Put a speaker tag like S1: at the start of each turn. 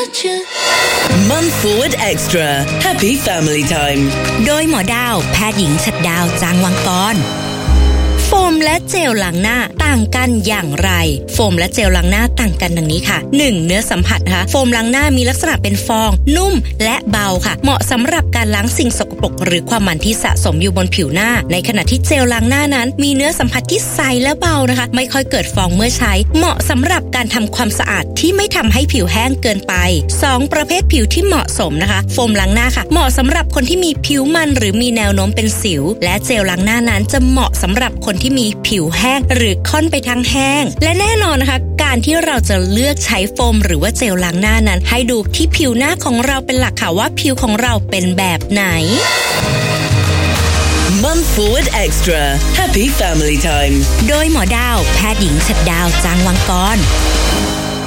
S1: Mum Forward Extra Happy Family Time
S2: โดยหมอดาวแพทย์หญิงฉัตรดาวจางวังกรโฟมและเจลล้างหน้าต่างกันอย่างไรโฟมและเจลล้างหน้าต่างกันดังนี้ค่ะ 1. เนื้อสัมผัสนะคะโฟมล้างหน้ามีลักษณะเป็นฟองนุ่มและเบาค่ะเหมาะสำหรับการล้างสิ่งสกปรกหรือความมันที่สะสมอยู่บนผิวหน้าในขณะที่เจลล้างหน้านั้นมีเนื้อสัมผัสที่ใสและเบานะคะไม่ค่อยเกิดฟองเมื่อใช้เหมาะสำหรับการทำความสะอาดที่ไม่ทำให้ผิวแห้งเกินไป 2. ประเภทผิวที่เหมาะสมนะคะโฟมล้างหน้าค่ะเหมาะสำหรับคนที่มีผิวมันหรือมีแนวโน้มเป็นสิวและเจลล้างหน้านั้นจะเหมาะสำหรับคนที่มีผิวแห้งหรือค่อนไปทางแห้งและแน่นอนนะคะการที่เราจะเลือกใช้โฟมหรือว่าเจลล้างหน้านั้นให้ดูที่ผิวหน้าของเราเป็นหลักค่ะว่าผิวของเราเป็นแบบไหน
S1: Mum Forward Extra Happy Family Time
S2: โดยหมอดาวแพทย์หญิงฉัตรดาวจางวังกร